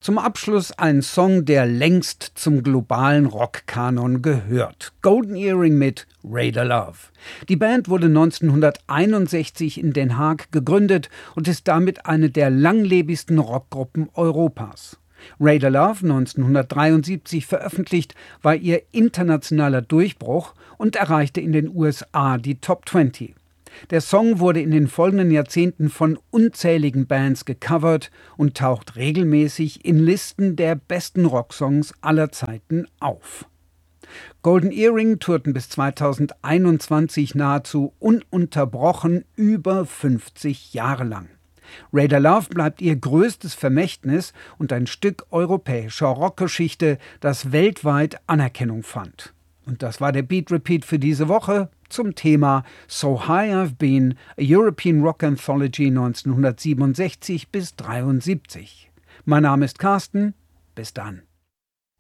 Zum Abschluss ein Song, der längst zum globalen Rockkanon gehört. Golden Earring mit Radar Love. Die Band wurde 1961 in Den Haag gegründet und ist damit eine der langlebigsten Rockgruppen Europas. Radar Love, 1973 veröffentlicht, war ihr internationaler Durchbruch und erreichte in den USA die Top 20. Der Song wurde in den folgenden Jahrzehnten von unzähligen Bands gecovert und taucht regelmäßig in Listen der besten Rocksongs aller Zeiten auf. Golden Earring tourten bis 2021 nahezu ununterbrochen über 50 Jahre lang. Radar Love bleibt ihr größtes Vermächtnis und ein Stück europäischer Rockgeschichte, das weltweit Anerkennung fand. Und das war der Beat Repeat für diese Woche zum Thema So High I've Been, a European Rock Anthology 1967 bis 73. Mein Name ist Carsten, bis dann.